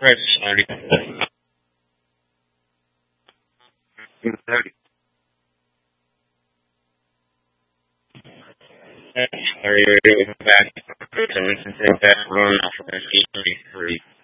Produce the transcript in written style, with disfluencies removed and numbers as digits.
Right, sorry. Sorry, we're back. So we can take that one off of 8:33.